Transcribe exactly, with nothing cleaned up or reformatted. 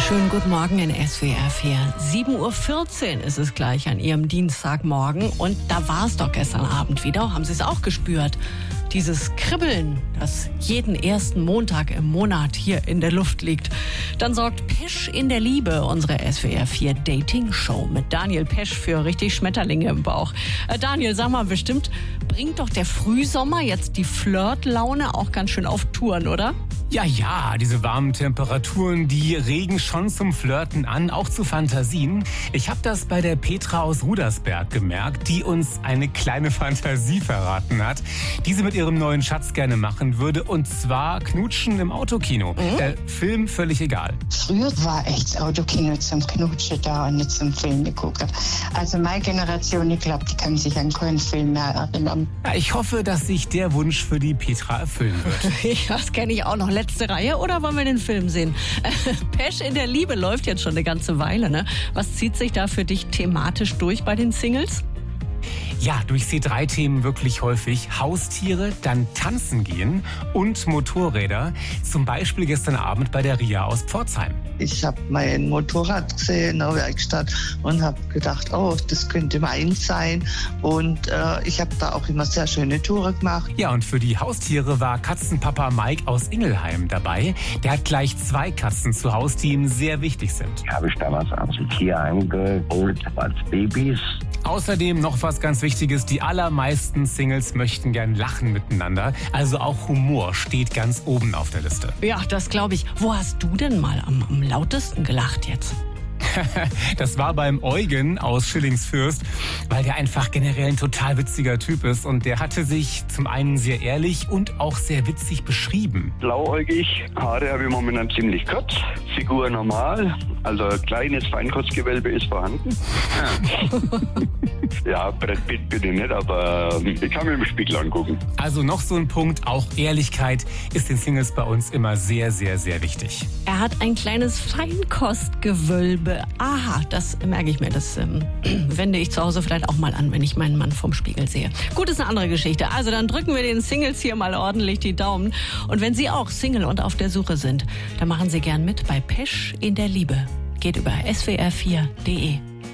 Schönen guten Morgen in S W R vier. sieben Uhr vierzehn ist es gleich an Ihrem Dienstagmorgen. Und da war es doch gestern Abend wieder. Haben Sie es auch gespürt? Dieses Kribbeln, das jeden ersten Montag im Monat hier in der Luft liegt. Dann sorgt Pesch in der Liebe, unsere S W R vier Dating-Show mit Daniel Pesch für richtig Schmetterlinge im Bauch. Äh, Daniel, sag mal, bestimmt bringt doch der Frühsommer jetzt die Flirtlaune auch ganz schön auf Touren, oder? Ja, ja, diese warmen Temperaturen, die regen schon zum Flirten an, auch zu Fantasien. Ich habe das bei der Petra aus Rudersberg gemerkt, die uns eine kleine Fantasie verraten hat, die sie mit ihrem neuen Schatz gerne machen würde, und zwar knutschen im Autokino. Mhm. Der Film völlig egal. Früher war echt das Autokino zum Knutschen da und nicht zum Film geguckt. Also meine Generation, ich glaube, die kann sich an keinen Film mehr erinnern. Ja, ich hoffe, dass sich der Wunsch für die Petra erfüllen wird. Das kenne ich auch noch. Letzte Reihe, oder wollen wir den Film sehen? Pesch in der Liebe läuft jetzt schon eine ganze Weile, ne? Was zieht sich da für dich thematisch durch bei den Singles? Ja, durch C drei Themen wirklich häufig. Haustiere, dann tanzen gehen und Motorräder. Zum Beispiel gestern Abend bei der Ria aus Pforzheim. Ich habe mein Motorrad gesehen in der Werkstatt und habe gedacht, oh, das könnte meins sein. Und äh, ich habe da auch immer sehr schöne Touren gemacht. Ja, und für die Haustiere war Katzenpapa Mike aus Ingelheim dabei. Der hat gleich zwei Katzen zu Hause, die ihm sehr wichtig sind. Die habe ich damals als Tierheim geholt, als Babys. Außerdem noch was ganz Wichtiges, die allermeisten Singles möchten gern lachen miteinander. Also auch Humor steht ganz oben auf der Liste. Ja, das glaube ich. Wo hast du denn mal am, am lautesten gelacht jetzt? Das war beim Eugen aus Schillingsfürst, weil der einfach generell ein total witziger Typ ist. Und der hatte sich zum einen sehr ehrlich und auch sehr witzig beschrieben. Blauäugig, Haare habe ich momentan ziemlich kurz, Figur normal, also ein kleines Feinkurzgewölbe ist vorhanden. Ja, Brett Pitt bitte nicht, aber ich kann mir im Spiegel angucken. Also noch so ein Punkt, auch Ehrlichkeit ist den Singles bei uns immer sehr, sehr, sehr wichtig. Er hat ein kleines Feinkostgewölbe. Aha, das merke ich mir. Das ähm, wende ich zu Hause vielleicht auch mal an, wenn ich meinen Mann vorm Spiegel sehe. Gut, ist eine andere Geschichte. Also dann drücken wir den Singles hier mal ordentlich die Daumen. Und wenn Sie auch Single und auf der Suche sind, dann machen Sie gern mit bei Pesch in der Liebe. Geht über S W R vier punkt de.